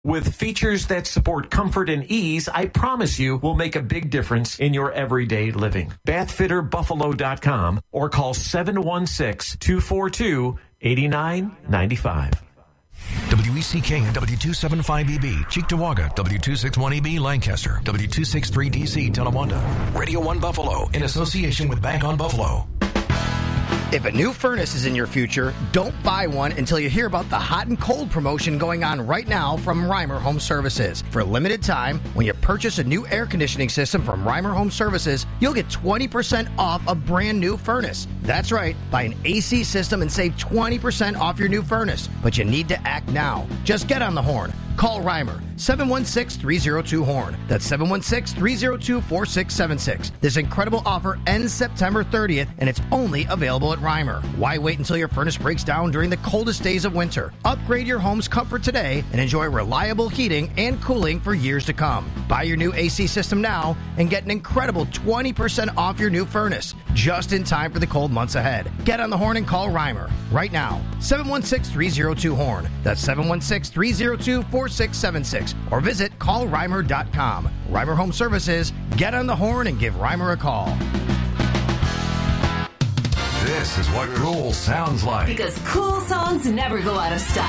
With features that support comfort and ease, I promise you will make a big difference in your everyday living. BathfitterBuffalo.com or call 716-242-8995. WECK and W275EB, Cheektowaga, W261EB, Lancaster, W263DC, Tonawanda. Radio 1 Buffalo, in association with Bank on Buffalo. If a new furnace is in your future, don't buy one until you hear about the hot and cold promotion going on right now from Reimer Home Services. For a limited time, when you purchase a new air conditioning system from Reimer Home Services, you'll get 20% off a brand new furnace. That's right, buy an AC system and save 20% off your new furnace. But you need to act now. Just get on the horn. Call Reimer, 716-302-HORN. That's 716-302-4676. This incredible offer ends September 30th, and it's only available at Reimer. Why wait until your furnace breaks down during the coldest days of winter? Upgrade your home's comfort today and enjoy reliable heating and cooling for years to come. Buy your new AC system now and get an incredible 20% off your new furnace, just in time for the cold months ahead. Get on the horn and call Reimer right now. 716-302-HORN. That's 716-302-4676. Or visit callreimer.com. Reimer Home Services. Get on the horn and give Reimer a call. This is what cool sounds like. Because cool songs never go out of style.